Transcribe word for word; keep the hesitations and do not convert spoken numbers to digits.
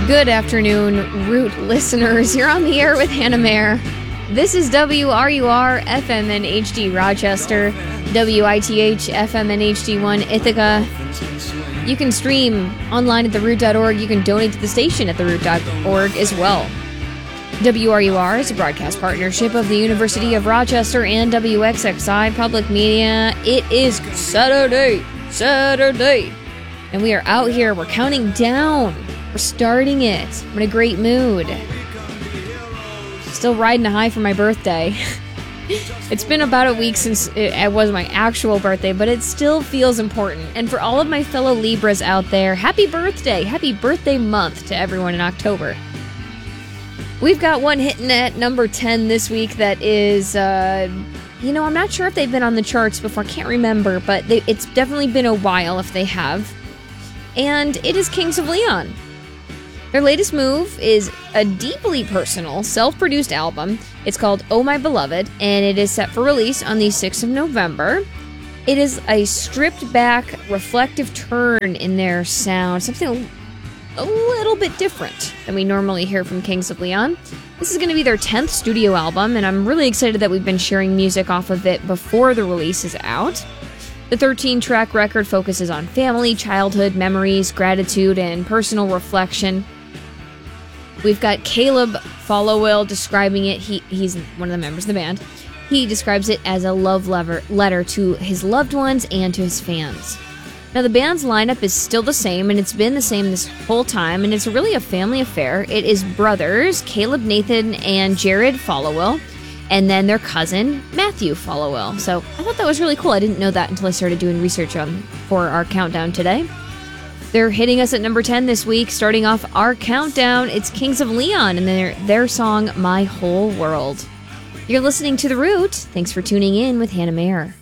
Good afternoon, Root listeners. You're on the air with Hannah Mayer. This is W R U R F M N H D Rochester, W I T H F M N H D one Ithaca. You can stream online at the root dot org. You can donate to the station at the root dot org as well. W R U R is a broadcast partnership of the University of Rochester and W X X I Public Media. It is Saturday, Saturday, and we are out here. We're counting down. We're starting it. I'm in a great mood. Still riding a high for my birthday. It's been about a week since it was my actual birthday, but it still feels important. And for all of my fellow Libras out there, happy birthday. Happy birthday month to everyone in October. We've got one hitting at number ten this week that is, uh, you know, I'm not sure if they've been on the charts before. I can't remember, but they, it's definitely been a while if they have. And it is Kings of Leon. Their latest move is a deeply personal, self-produced album. It's called Oh My Beloved, and it is set for release on the sixth of November. It is a stripped-back, reflective turn in their sound, something a little bit different than we normally hear from Kings of Leon. This is going to be their tenth studio album, and I'm really excited that we've been sharing music off of it before the release is out. The thirteen-track record focuses on family, childhood, memories, gratitude, and personal reflection. We've got Caleb Followill describing it. He He's one of the members of the band. He describes it as a love letter, letter to his loved ones and to his fans. Now, the band's lineup is still the same, and it's been the same this whole time, and it's really a family affair. It is brothers, Caleb, Nathan, and Jared Followill, and then their cousin, Matthew Followill. So I thought that was really cool. I didn't know that until I started doing research on for our countdown today. They're hitting us at number ten this week, starting off our countdown. It's Kings of Leon and their, their song, My Whole World. You're listening to The Root. Thanks for tuning in with Hannah Mayer.